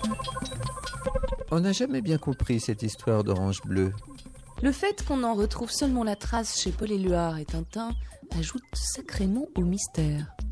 On n'a jamais bien compris cette histoire d'orange bleue. Le fait qu'on en retrouve seulement la trace chez Paul Éluard et Tintin ajoute sacrément au mystère.